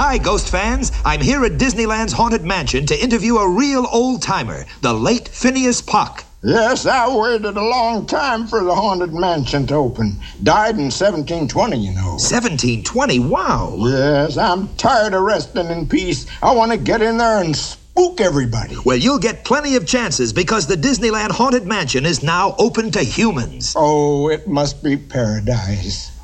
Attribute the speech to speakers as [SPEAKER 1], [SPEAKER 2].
[SPEAKER 1] Hi, Ghost fans. I'm here at Disneyland's Haunted Mansion to interview a real old-timer, the late Phineas Pock.
[SPEAKER 2] Yes, I waited a long time for the Haunted Mansion to open. Died in 1720, you know.
[SPEAKER 1] 1720? Wow.
[SPEAKER 2] Yes, I'm tired of resting in peace. I want to get in there and spook everybody.
[SPEAKER 1] Well, you'll get plenty of chances because the Disneyland Haunted Mansion is now open to humans.
[SPEAKER 2] Oh, it must be paradise.